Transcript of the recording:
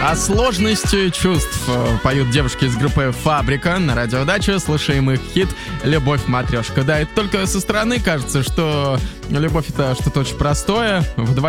О сложности чувств поют девушки из группы «Фабрика» на радио Дача. Слушаем их хит «Любовь матрешка». Да, это только со стороны кажется, что любовь — это что-то очень простое.